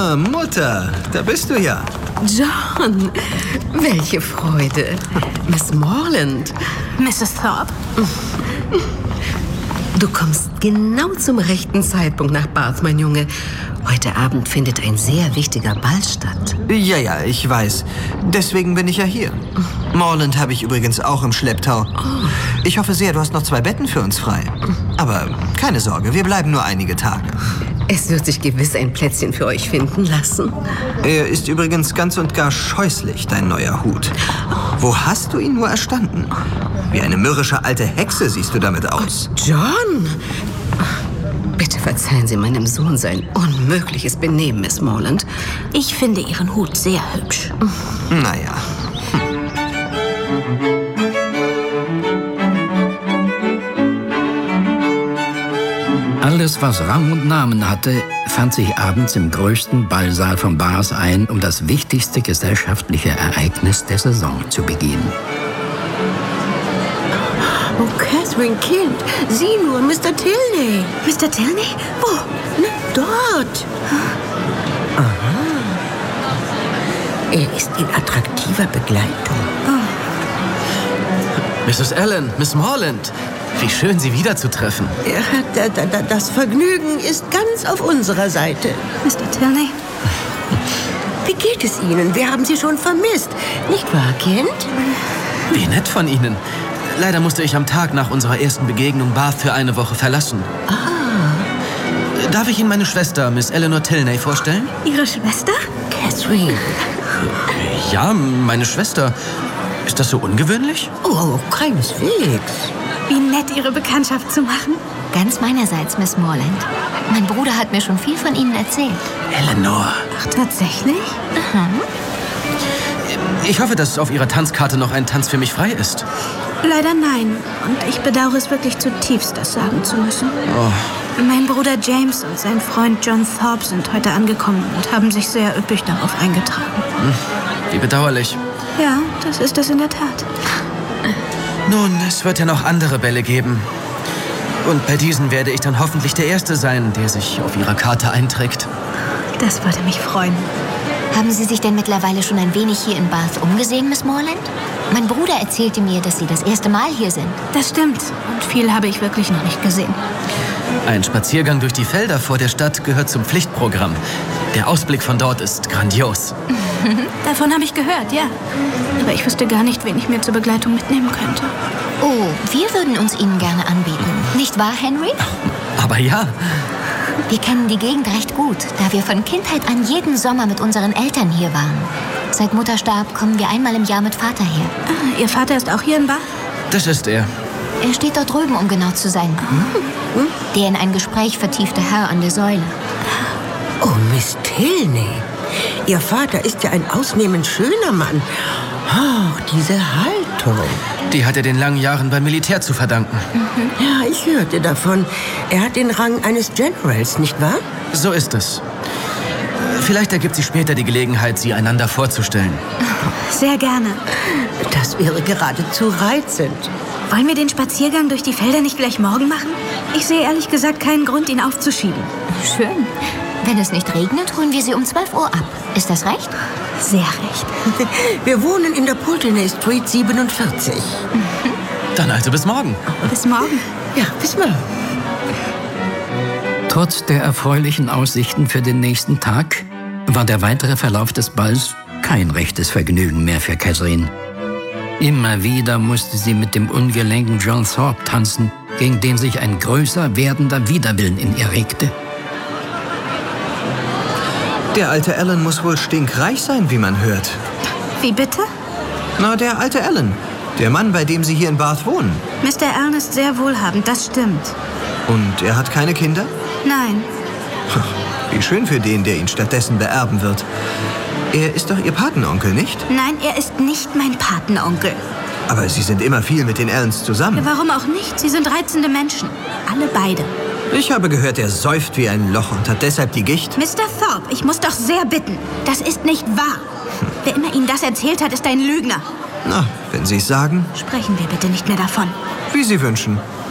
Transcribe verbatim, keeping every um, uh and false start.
Ah, Mutter, da bist du ja. John, welche Freude. Miss Morland. Misses Thorpe? Du kommst genau zum rechten Zeitpunkt nach Bath, mein Junge. Heute Abend findet ein sehr wichtiger Ball statt. Ja, ja, ich weiß. Deswegen bin ich ja hier. Morland habe ich übrigens auch im Schlepptau. Ich hoffe sehr, du hast noch zwei Betten für uns frei. Aber keine Sorge, wir bleiben nur einige Tage. Es wird sich gewiss ein Plätzchen für euch finden lassen. Er ist übrigens ganz und gar scheußlich, dein neuer Hut. Wo hast du ihn nur erstanden? Wie eine mürrische alte Hexe siehst du damit aus. John! Bitte verzeihen Sie meinem Sohn sein unmögliches Benehmen, Miss Morland. Ich finde Ihren Hut sehr hübsch. Naja. Alles, was Rang und Namen hatte, fand sich abends im größten Ballsaal von Bath ein, um das wichtigste gesellschaftliche Ereignis der Saison zu begehen. Oh, Catherine, Kind, sieh nur, Mister Tilney. Mister Tilney? Wo? Na, dort. Aha. Er ist in attraktiver Begleitung. Misses Allen, Miss Morland, wie schön, Sie wiederzutreffen. Ja, da, da, da, das Vergnügen ist ganz auf unserer Seite. Mister Tilney? Wie geht es Ihnen? Wir haben Sie schon vermisst. Nicht wahr, Kind? Wie nett von Ihnen. Leider musste ich am Tag nach unserer ersten Begegnung Bath für eine Woche verlassen. Ah. Darf ich Ihnen meine Schwester, Miss Eleanor Tilney, vorstellen? Ihre Schwester? Catherine. Ja, meine Schwester. Ist das so ungewöhnlich? Oh, keineswegs. Wie nett, Ihre Bekanntschaft zu machen. Ganz meinerseits, Miss Morland. Mein Bruder hat mir schon viel von Ihnen erzählt. Eleanor. Ach, tatsächlich? Aha. Ich hoffe, dass auf Ihrer Tanzkarte noch ein Tanz für mich frei ist. Leider nein. Und ich bedauere es wirklich zutiefst, das sagen zu müssen. Oh. Mein Bruder James und sein Freund John Thorpe sind heute angekommen und haben sich sehr üppig darauf eingetragen. Hm, wie bedauerlich. Ja, das ist es in der Tat. Nun, es wird ja noch andere Bälle geben. Und bei diesen werde ich dann hoffentlich der Erste sein, der sich auf Ihrer Karte einträgt. Das würde mich freuen. Haben Sie sich denn mittlerweile schon ein wenig hier in Bath umgesehen, Miss Morland? Mein Bruder erzählte mir, dass Sie das erste Mal hier sind. Das stimmt. Und viel habe ich wirklich noch nicht gesehen. Ein Spaziergang durch die Felder vor der Stadt gehört zum Pflichtprogramm. Der Ausblick von dort ist grandios. Davon habe ich gehört, ja. Aber ich wüsste gar nicht, wen ich mir zur Begleitung mitnehmen könnte. Oh, wir würden uns Ihnen gerne anbieten. Nicht wahr, Henry? Aber ja. Wir kennen die Gegend recht gut, da wir von Kindheit an jeden Sommer mit unseren Eltern hier waren. Seit Mutter starb, kommen wir einmal im Jahr mit Vater her. Ah, Ihr Vater ist auch hier in Bath? Das ist er. Er steht dort drüben, um genau zu sein. Hm? Der in ein Gespräch vertiefte Herr an der Säule. Oh, Miss Tilney. Ihr Vater ist ja ein ausnehmend schöner Mann. Oh, diese Haltung. Die hat er den langen Jahren beim Militär zu verdanken. Mhm. Ja, ich hörte davon. Er hat den Rang eines Generals, nicht wahr? So ist es. Vielleicht ergibt sich später die Gelegenheit, sie einander vorzustellen. Sehr gerne. Das wäre geradezu reizend. Wollen wir den Spaziergang durch die Felder nicht gleich morgen machen? Ich sehe ehrlich gesagt keinen Grund, ihn aufzuschieben. Schön. Wenn es nicht regnet, holen wir sie um zwölf Uhr ab. Ist das recht? Sehr recht. Wir wohnen in der Pulteney Street siebenundvierzig. Dann also bis morgen. Bis morgen. Ja, bis morgen. Trotz der erfreulichen Aussichten für den nächsten Tag war der weitere Verlauf des Balls kein rechtes Vergnügen mehr für Catherine. Immer wieder musste sie mit dem ungelenken John Thorpe tanzen, gegen den sich ein größer werdender Widerwillen in ihr regte. Der alte Alan muss wohl stinkreich sein, wie man hört. Wie bitte? Na, der alte Alan. Der Mann, bei dem Sie hier in Bath wohnen. Mister Allen ist sehr wohlhabend, das stimmt. Und er hat keine Kinder? Nein. Wie schön für den, der ihn stattdessen beerben wird. Er ist doch Ihr Patenonkel, nicht? Nein, er ist nicht mein Patenonkel. Aber Sie sind immer viel mit den Allens zusammen. Warum auch nicht? Sie sind reizende Menschen. Alle beide. Ich habe gehört, er säuft wie ein Loch und hat deshalb die Gicht. Mister Thorpe, ich muss doch sehr bitten. Das ist nicht wahr. Hm. Wer immer Ihnen das erzählt hat, ist ein Lügner. Na, wenn Sie es sagen. Sprechen wir bitte nicht mehr davon. Wie Sie wünschen.